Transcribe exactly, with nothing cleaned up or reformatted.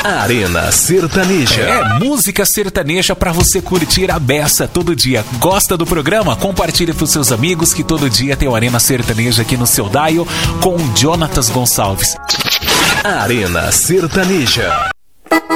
Arena Sertaneja. É música sertaneja pra você curtir a beça todo dia. Gosta do programa? Compartilhe pros seus amigos que todo dia tem o Arena Sertaneja aqui no seu dial com o Jonatas Gonçalves. Arena Sertaneja.